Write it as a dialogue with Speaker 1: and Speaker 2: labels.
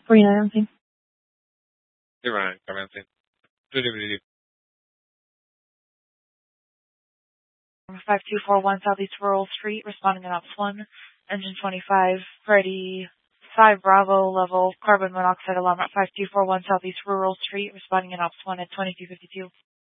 Speaker 1: 4919.
Speaker 2: Hey, Ryan, comment in. Delivery.
Speaker 1: 5241 Southeast Rural Street, responding in Ops 1, Engine 25, Freddy 5 Bravo level carbon monoxide alarm at 5241 Southeast Rural Street, responding in Ops 1 at 2252.